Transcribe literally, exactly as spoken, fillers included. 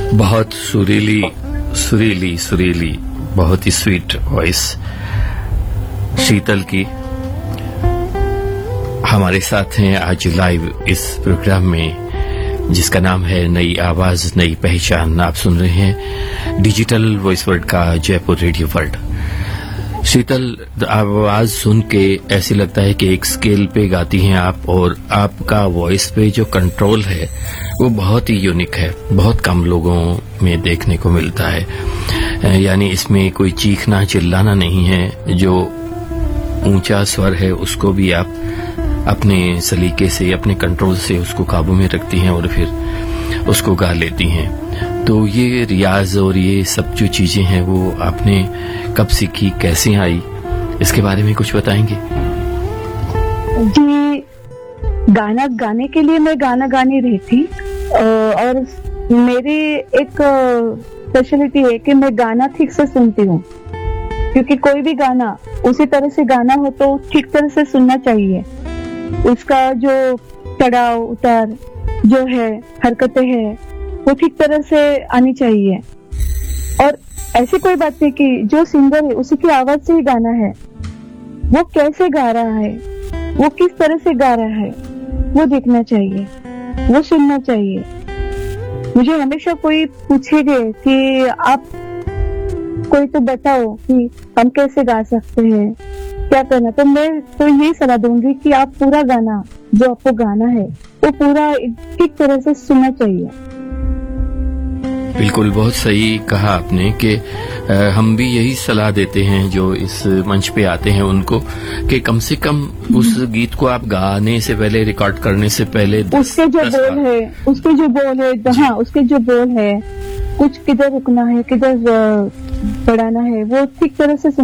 बहुत सुरीली सुरीली सुरीली बहुत ही स्वीट वॉइस शीतल की हमारे साथ हैं आज लाइव इस प्रोग्राम में जिसका नाम है नई आवाज नई पहचान। आप सुन रहे हैं डिजिटल वॉइस वर्ल्ड का जयपुर रेडियो वर्ल्ड। शीतल, आवाज सुन के ऐसे लगता है कि एक स्केल पे गाती हैं आप, और आपका वॉइस पे जो कंट्रोल है वो बहुत ही यूनिक है, बहुत कम लोगों में देखने को मिलता है। यानी इसमें कोई चीखना चिल्लाना नहीं है, जो ऊंचा स्वर है उसको भी आप अपने सलीके से अपने कंट्रोल से उसको काबू में रखती हैं और फिर उसको गा लेती हैं। तो ये रियाज और ये सब जो चीजें हैं वो आपने कब सीखी, कैसे आई, इसके बारे में कुछ बताएंगे? जी, गाना गाने के लिए मैं गाना गाने रही थी और मेरी एक स्पेशलिटी है कि मैं गाना ठीक से सुनती हूँ, क्योंकि कोई भी गाना उसी तरह से गाना हो तो ठीक तरह से सुनना चाहिए। उसका जो चढ़ाव उतार जो है, हरकतें हैं, वो ठीक तरह से आनी चाहिए। और ऐसी कोई बात नहीं कि जो सिंगर है उसी की आवाज से ही गाना है, वो कैसे गा रहा है, वो किस तरह से गा रहा है, वो देखना चाहिए, वो सुनना चाहिए। मुझे हमेशा कोई पूछेगा कि आप कोई तो बताओ कि हम कैसे गा सकते हैं, क्या करना, तो मैं तो यही सलाह दूंगी कि आप पूरा गाना जो आपको गाना है वो पूरा ठीक तरह से सुनना चाहिए। बिल्कुल, बहुत सही कहा आपने कि हम भी यही सलाह देते हैं जो इस मंच पे आते हैं उनको, कि कम से कम उस गीत को आप गाने से पहले, रिकॉर्ड करने से पहले उसके जो बोल है उसके जो बोल है हाँ उसके जो बोल है, कुछ किधर रुकना है, किधर बढ़ाना है, वो ठीक तरह से